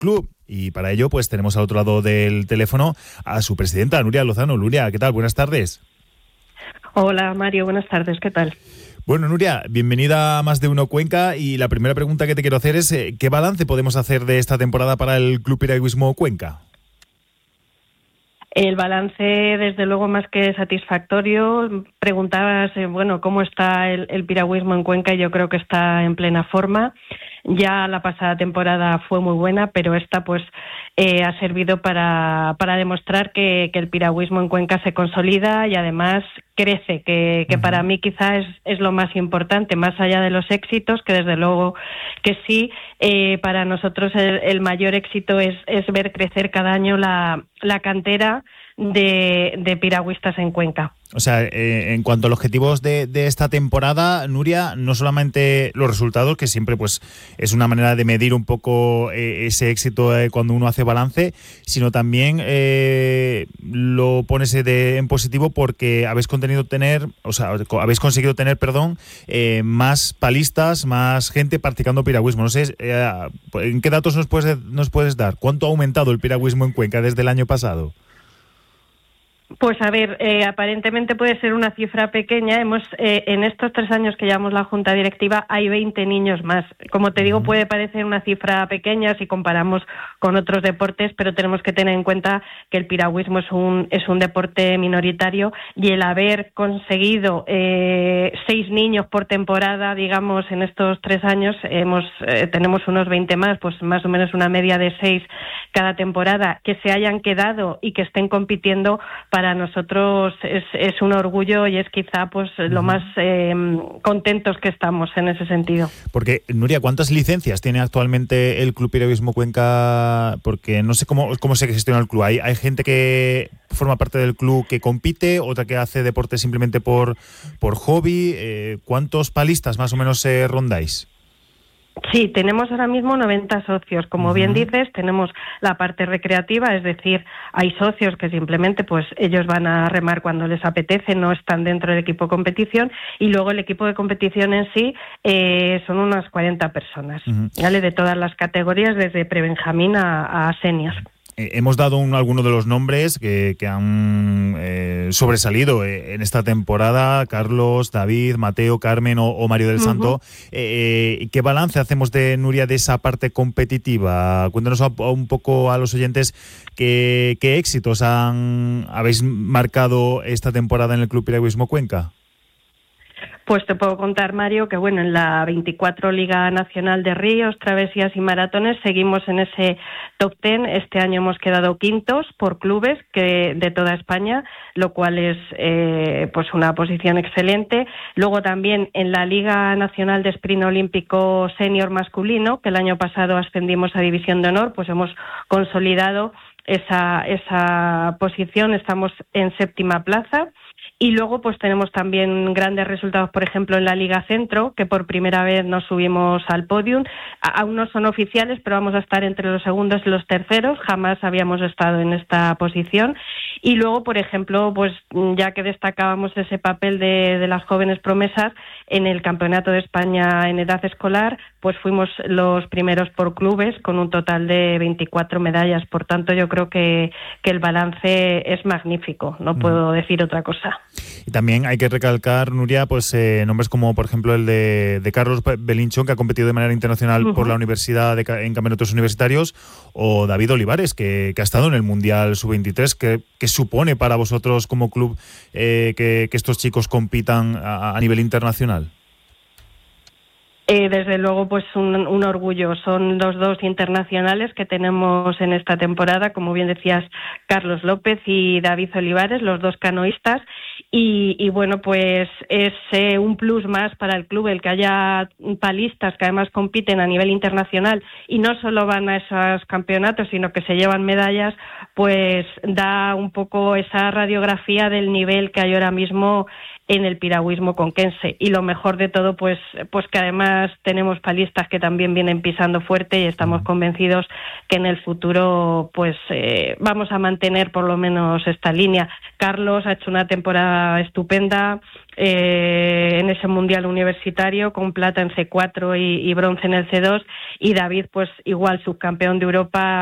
club. Y para ello, pues tenemos al otro lado del teléfono a su presidenta, Nuria Lozano. Nuria, ¿qué tal? Buenas tardes. Hola Mario, buenas tardes, ¿qué tal? Bueno, Nuria, bienvenida a Más de Uno Cuenca, y la primera pregunta que te quiero hacer es ¿qué balance podemos hacer de esta temporada para el Club Piragüismo Cuenca? El balance, desde luego, más que satisfactorio. Preguntabas, cómo está el piragüismo en Cuenca, y yo creo que está en plena forma. Ya la pasada temporada fue muy buena, pero esta ha servido para demostrar que el piragüismo en Cuenca se consolida y además crece, que para mí quizá es lo más importante, más allá de los éxitos, que desde luego que sí. Para nosotros el mayor éxito es ver crecer cada año la cantera de piragüistas en Cuenca. O sea, en cuanto a los objetivos de esta temporada, Nuria, no solamente los resultados, que siempre pues es una manera de medir un poco ese éxito cuando uno hace balance, sino también lo pones en positivo porque habéis conseguido tener, más palistas, más gente practicando piragüismo. No sé, ¿en qué datos nos puedes dar? ¿Cuánto ha aumentado el piragüismo en Cuenca desde el año pasado? Pues a ver, aparentemente puede ser una cifra pequeña. En estos 3 años que llevamos la Junta Directiva hay 20 niños más. Como te digo, puede parecer una cifra pequeña si comparamos con otros deportes, pero tenemos que tener en cuenta que el piragüismo es un deporte minoritario, y el haber conseguido 6 niños por temporada, digamos, en estos 3 años, tenemos unos 20 más, pues más o menos una media de 6 cada temporada, que se hayan quedado y que estén compitiendo. Para nosotros es un orgullo, y es quizá lo más contentos que estamos en ese sentido. Porque, Nuria, ¿cuántas licencias tiene actualmente el Club Piragüismo Cuenca? Porque no sé cómo se gestiona el club. ¿Hay gente que forma parte del club que compite, otra que hace deporte simplemente por hobby? ¿Cuántos palistas más o menos rondáis? Sí, tenemos ahora mismo 90 socios. Como bien dices, tenemos la parte recreativa, es decir, hay socios que simplemente ellos van a remar cuando les apetece, no están dentro del equipo de competición, y luego el equipo de competición en sí son unas 40 personas, ¿vale? De todas las categorías, desde prebenjamín a senior. Hemos dado algunos de los nombres que han sobresalido en esta temporada: Carlos, David, Mateo, Carmen o Mario del Santo. ¿Qué balance hacemos Nuria, de esa parte competitiva? Cuéntanos un poco a los oyentes qué éxitos habéis marcado esta temporada en el Club Piragüismo Cuenca. Pues te puedo contar, Mario, que en la 24 Liga Nacional de Ríos, Travesías y Maratones seguimos en ese top 10. Este año hemos quedado quintos por clubes de toda España, lo cual es una posición excelente. Luego también en la Liga Nacional de Sprint Olímpico Senior Masculino, que el año pasado ascendimos a División de Honor, pues hemos consolidado esa posición, estamos en 7ª plaza. Y luego tenemos también grandes resultados, por ejemplo, en la Liga Centro, que por primera vez nos subimos al podium. Aún no son oficiales, pero vamos a estar entre los segundos y los terceros. Jamás habíamos estado en esta posición. Y luego, por ejemplo, ya que destacábamos ese papel de las jóvenes promesas, en el Campeonato de España en edad escolar, fuimos los primeros por clubes, con un total de 24 medallas. Por tanto, yo creo que el balance es magnífico, no puedo decir otra cosa. Y también hay que recalcar, Nuria, nombres como, por ejemplo, el de Carlos Belinchón, que ha competido de manera internacional por la universidad en campeonatos universitarios, o David Olivares, que ha estado en el Mundial Sub-23. ¿Qué supone para vosotros como club que estos chicos compitan a nivel internacional? Desde luego, un orgullo. Son los 2 internacionales que tenemos en esta temporada, como bien decías, Carlos López y David Olivares, los 2 canoístas. Y es un plus más para el club el que haya palistas que además compiten a nivel internacional y no solo van a esos campeonatos, sino que se llevan medallas. Da un poco esa radiografía del nivel que hay ahora mismo en el piragüismo conquense. Y lo mejor de todo, pues que además tenemos palistas que también vienen pisando fuerte y estamos convencidos que en el futuro pues vamos a mantener por lo menos esta línea. Carlos ha hecho una temporada estupenda en ese mundial universitario, con plata en C4 y bronce en el C2, y David pues igual subcampeón de Europa